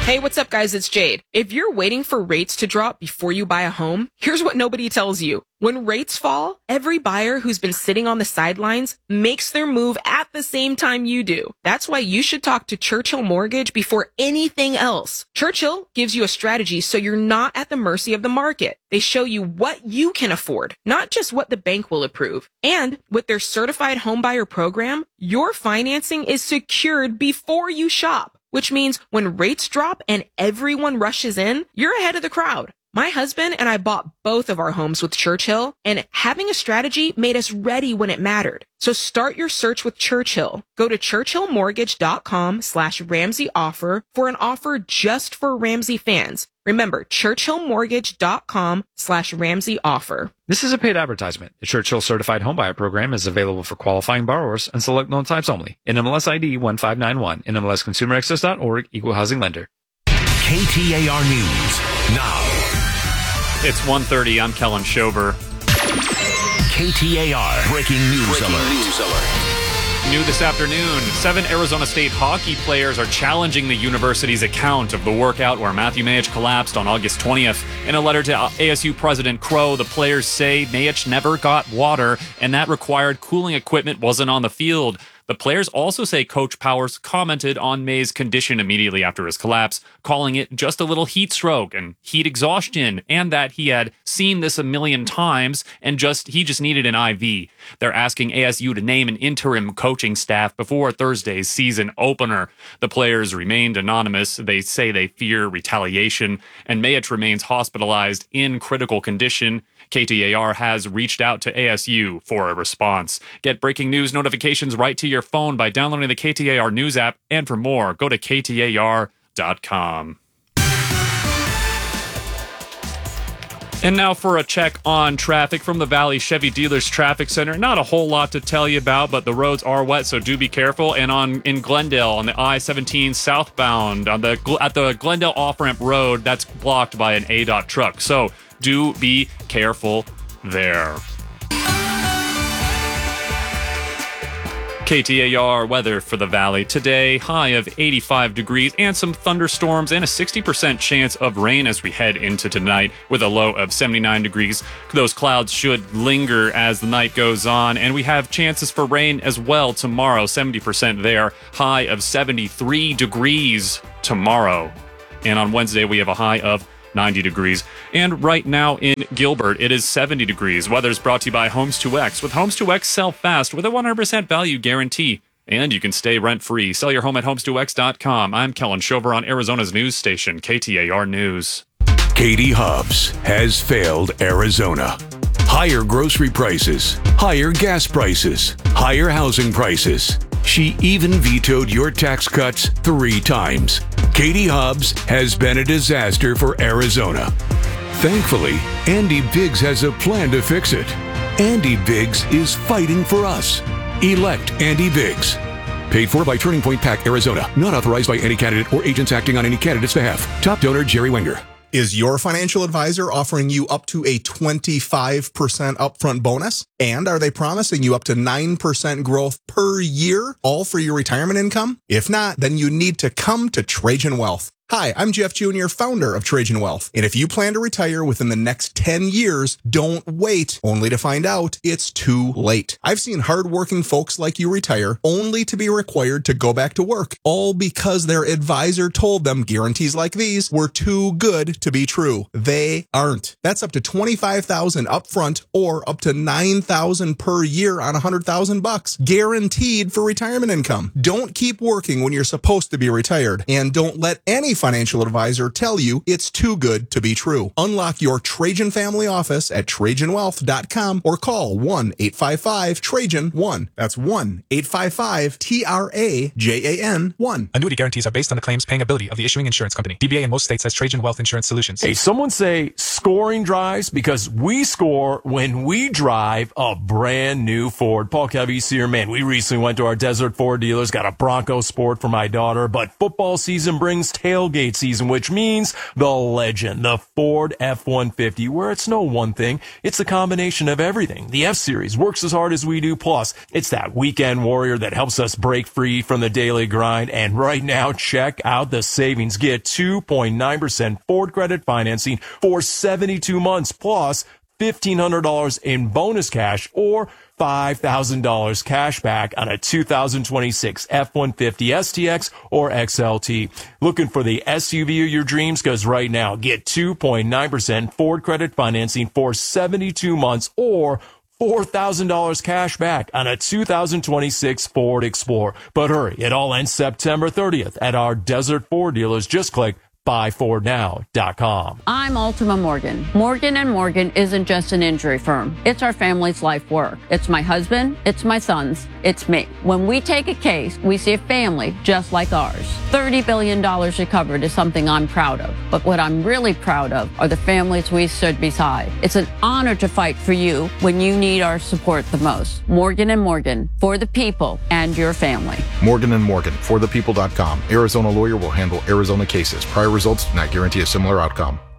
Hey, what's up, guys? It's Jade. If you're waiting for rates to drop before you buy a home, here's what nobody tells you. When rates fall, every buyer who's been sitting on the sidelines makes their move at the same time you do. That's why you should talk to Churchill Mortgage before anything else. Churchill gives you a strategy so you're not at the mercy of the market. They show you what you can afford, not just what the bank will approve. And with their certified homebuyer program, your financing is secured before you shop, which means when rates drop and everyone rushes in, you're ahead of the crowd. My husband and I bought both of our homes with Churchill, and having a strategy made us ready when it mattered. So start your search with Churchill. Go to churchillmortgage.com/Ramsey offer for an offer just for Ramsey fans. Remember, churchillmortgage.com/Ramsey offer. This is a paid advertisement. The Churchill Certified Homebuyer Program is available for qualifying borrowers and select loan types only. NMLS ID 1591. NMLSConsumerAccess.org. Equal housing lender. KTAR News now. It's 1:30. I'm Kellen Schover. KTAR Breaking News Alert. New this afternoon, 7 Arizona State hockey players are challenging the university's account of the workout where Matthew Mayich collapsed on August 20th. In a letter to ASU President Crow, the players say Mayich never got water and that required cooling equipment wasn't on the field. The players also say Coach Powers commented on May's condition immediately after his collapse, calling it just a little heat stroke and heat exhaustion, and that he had seen this a million times and he just needed an IV. They're asking ASU to name an interim coaching staff before Thursday's season opener. The players remained anonymous. They say they fear retaliation, and Mayich remains hospitalized in critical condition. KTAR has reached out to ASU for a response. Get breaking news notifications right to your phone by downloading the KTAR News app. And for more, go to KTAR.com. And now for a check on traffic from the Valley Chevy Dealers Traffic Center. Not a whole lot to tell you about, but the roads are wet, so do be careful. And in Glendale, on the I-17 southbound, at the Glendale off-ramp road, that's blocked by an ADOT truck. So do be careful there. KTAR weather for the Valley today, high of 85 degrees and some thunderstorms and a 60% chance of rain as we head into tonight with a low of 79 degrees. Those clouds should linger as the night goes on, and we have chances for rain as well tomorrow, 70% there, high of 73 degrees tomorrow. And on Wednesday, we have a high of 90 degrees. And right now in Gilbert, it is 70 degrees. Weather's brought to you by Homes 2X. With Homes 2X, sell fast with a 100% value guarantee. And you can stay rent-free. Sell your home at homes2x.com. I'm Kellen Schover on Arizona's news station, KTAR News. Katie Hubbs has failed Arizona. Higher grocery prices, higher gas prices, higher housing prices. She even vetoed your tax cuts 3 times. Katie Hubbs has been a disaster for Arizona. Thankfully, Andy Biggs has a plan to fix it. Andy Biggs is fighting for us. Elect Andy Biggs. Paid for by Turning Point PAC, Arizona. Not authorized by any candidate or agents acting on any candidate's behalf. Top donor, Jerry Wenger. Is your financial advisor offering you up to a 25% upfront bonus? And are they promising you up to 9% growth per year, all for your retirement income? If not, then you need to come to Trajan Wealth. Hi, I'm Jeff Jr., founder of Trajan Wealth. And if you plan to retire within the next 10 years, don't wait, only to find out it's too late. I've seen hardworking folks like you retire only to be required to go back to work, all because their advisor told them guarantees like these were too good to be true. They aren't. That's up to $25,000 upfront or up to $9,000 per year on $100,000, guaranteed for retirement income. Don't keep working when you're supposed to be retired, and don't let any financial advisor tell you it's too good to be true. Unlock your Trajan family office at TrajanWealth.com or call 1-855-TRAJAN-1. That's 1-855-TRAJAN-1. Annuity guarantees are based on the claims paying ability of the issuing insurance company. DBA in most states has Trajan Wealth Insurance Solutions. Hey, someone say scoring drives because we score when we drive a brand new Ford. Paul Cavese here. Man, we recently went to our Desert Ford dealers, got a Bronco Sport for my daughter, but football season brings tailgating tailgate season, which means the legend, the Ford F-150, where it's no one thing. It's a combination of everything. The F-Series works as hard as we do. Plus, it's that weekend warrior that helps us break free from the daily grind. And right now, check out the savings. Get 2.9% Ford credit financing for 72 months, plus $1,500 in bonus cash or $5,000 cash back on a 2026 F-150 STX or XLT. Looking for the SUV of your dreams? Because right now, get 2.9% Ford credit financing for 72 months or $4,000 cash back on a 2026 Ford Explorer. But hurry, it all ends September 30th at our Desert Ford dealers. Just click buyfordnow.com. I'm Ultima Morgan. Morgan & Morgan isn't just an injury firm. It's our family's life work. It's my husband. It's my sons. It's me. When we take a case, we see a family just like ours. $30 billion recovered is something I'm proud of. But what I'm really proud of are the families we stood beside. It's an honor to fight for you when you need our support the most. Morgan & Morgan, for the people and your family. Morgan & Morgan, forthepeople.com. Arizona lawyer will handle Arizona cases. Prior results do not guarantee a similar outcome.